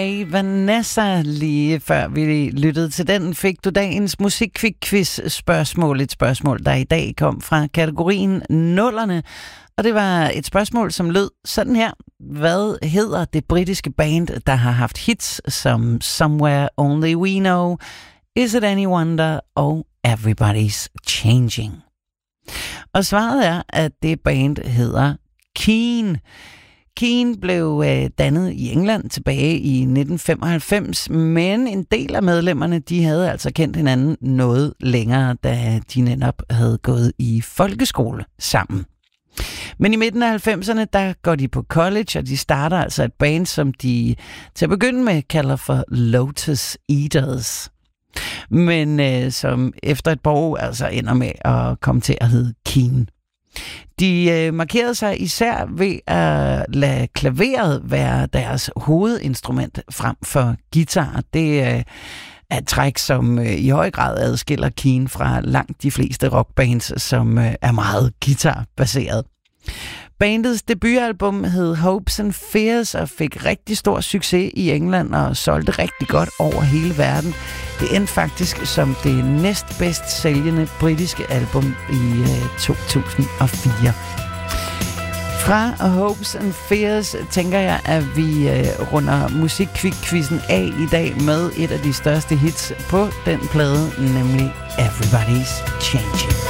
Vanessa, lige før vi lyttede til den, fik du dagens musikquiz-spørgsmål. Et spørgsmål, der i dag kom fra kategorien nullerne. Og det var et spørgsmål, som lød sådan her. Hvad hedder det britiske band, der har haft hits som Somewhere Only We Know, Is It Any Wonder og Everybody's Changing? Og svaret er, at det band hedder Keane. Keane blev dannet i England tilbage i 1995, men en del af medlemmerne, de havde altså kendt hinanden noget længere, da de netop havde gået i folkeskole sammen. Men i midten af 90'erne, der går de på college, og de starter altså et band, som de til at begynde med kalder for Lotus Eaters. Men som efter et par år altså ender med at komme til at hedde Keane. De markerede sig især ved at lade klaveret være deres hovedinstrument frem for guitar. Det er et træk, som i høj grad adskiller Keane fra langt de fleste rockbands, som er meget guitarbaseret. Bandets debutalbum hed Hopes and Fears og fik rigtig stor succes i England og solgte rigtig godt over hele verden. Det endte faktisk som det næstbedst sælgende britiske album i 2004. Fra Hopes and Fears tænker jeg, at vi runder musikquizzen af i dag med et af de største hits på den plade, nemlig Everybody's Changing.